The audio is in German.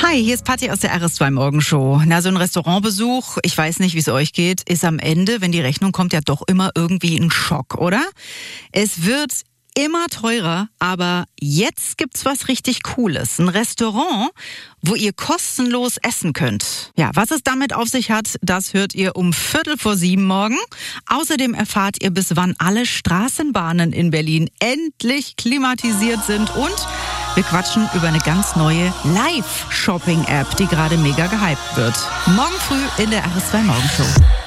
Hi, hier ist Patti aus der RS2 Morgenshow. Na, so ein Restaurantbesuch, ich weiß nicht, wie es euch geht, ist am Ende, wenn die Rechnung kommt, ja doch immer irgendwie ein Schock, oder? Es wird immer teurer, aber jetzt gibt's was richtig Cooles. Ein Restaurant, wo ihr kostenlos essen könnt. Ja, was es damit auf sich hat, das hört ihr um 6:45 morgen. Außerdem erfahrt ihr, bis wann alle Straßenbahnen in Berlin endlich klimatisiert sind und wir quatschen über eine ganz neue Live-Shopping-App, die gerade mega gehypt wird. Morgen früh in der RS2 Morgenshow.